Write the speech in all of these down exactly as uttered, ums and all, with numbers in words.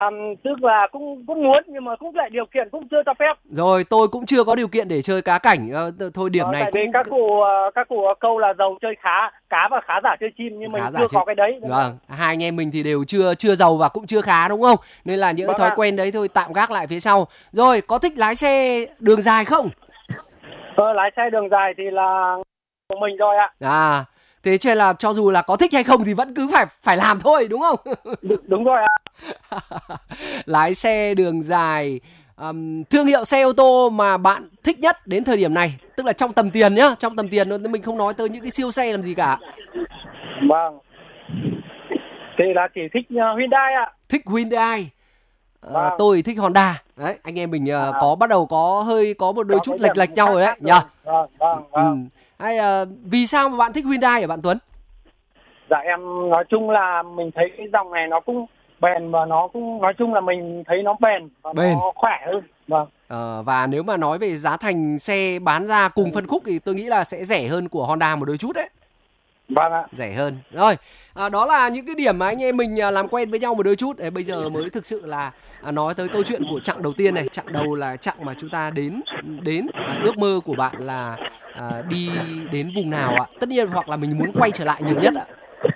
Um, tức là cũng cũng muốn nhưng mà cũng lại điều kiện cũng chưa cho phép. Rồi tôi cũng chưa có điều kiện để chơi cá cảnh. Ờ, thôi điểm ờ, này tại cũng vì các cụ các cụ câu là giàu chơi khá cá và khá giả chơi chim, nhưng mình khá giả chưa chơi. có cái đấy. Vâng, hai anh em mình thì đều chưa chưa giàu và cũng chưa khá đúng không? Nên là những Vâng thói ạ. quen đấy thôi tạm gác lại phía sau. Rồi, có thích lái xe đường dài không? Ờ, lái xe đường dài thì là của mình rồi ạ. À, thế cho nên là cho dù là có thích hay không thì vẫn cứ phải phải làm thôi đúng không? Đúng, đúng rồi ạ. Lái xe đường dài, um, thương hiệu xe ô tô mà bạn thích nhất đến thời điểm này, tức là trong tầm tiền nhá, trong tầm tiền thôi, mình không nói tới những cái siêu xe làm gì cả. Vâng. Thì là chỉ thích uh, Hyundai ạ. Thích Hyundai. À, Vâng. tôi thích Honda. Đấy, anh em mình uh, À. có bắt đầu có hơi có một đôi Có chút cái lệch điểm lệch nhau khác rồi đấy khác nhỉ. Vâng, vâng, Ừ. vâng. Hay uh, vì sao mà bạn thích Hyundai hả bạn Tuấn? Dạ em nói chung là mình thấy cái dòng này nó cũng bền và nó cũng nói chung là mình thấy nó bền và Bền. nó khỏe hơn. Vâng. Ờ, và nếu mà nói về giá thành xe bán ra cùng phân khúc thì tôi nghĩ là sẽ rẻ hơn của Honda một đôi chút đấy. Vâng ạ. Rẻ hơn. Rồi, à, đó là những cái điểm mà anh em mình à, làm quen với nhau một đôi chút. Đấy, bây giờ mới thực sự là à, nói tới câu chuyện của chặng đầu tiên này. Chặng đầu là chặng mà chúng ta đến đến à, ước mơ của bạn là à, đi đến vùng nào ạ? Tất nhiên hoặc là mình muốn quay trở lại nhiều nhất ạ.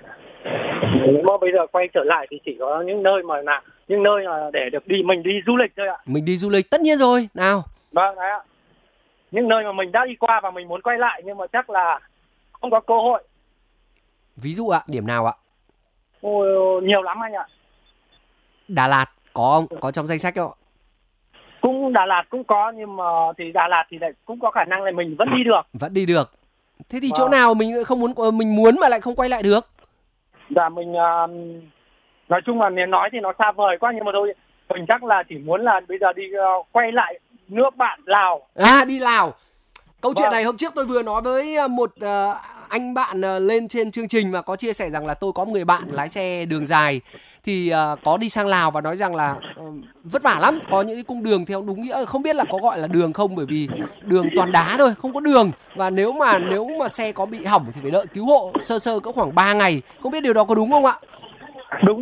Nếu mà bây giờ quay trở lại thì chỉ có những nơi mà là những nơi mà để được đi mình đi du lịch thôi ạ. Mình đi du lịch tất nhiên rồi. Nào. Vâng đấy ạ. Những nơi mà mình đã đi qua và mình muốn quay lại nhưng mà chắc là không có cơ hội. Ví dụ ạ, điểm nào ạ? Ôi, nhiều lắm anh ạ. Đà Lạt có không? Có trong danh sách không ạ? Cũng Đà Lạt cũng có, nhưng mà thì Đà Lạt thì lại cũng có khả năng là mình vẫn đi được. Vẫn đi được. Thế thì Vâng. chỗ nào mình không muốn mình muốn mà lại không quay lại được? Dạ mình uh, nói chung là nếu nói thì nó xa vời quá, nhưng mà thôi mình chắc là chỉ muốn là bây giờ đi uh, quay lại nước bạn Lào. À, đi Lào. Câu chuyện Vâng. này hôm trước tôi vừa nói với một uh, anh bạn uh, lên trên chương trình mà có chia sẻ rằng là tôi có một người bạn lái xe đường dài thì uh, có đi sang Lào và nói rằng là uh, vất vả lắm, có những cái cung đường theo đúng nghĩa không biết là có gọi là đường không, bởi vì đường toàn đá thôi, không có đường, và nếu mà nếu mà xe có bị hỏng thì phải đợi cứu hộ sơ sơ cỡ khoảng ba ngày, không biết điều đó có đúng không ạ?